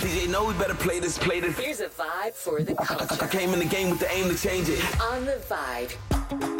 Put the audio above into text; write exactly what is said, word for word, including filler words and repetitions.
D J know we better play this, play this. Here's a vibe for the culture. I came in the game with the aim to change it. On the Vibe.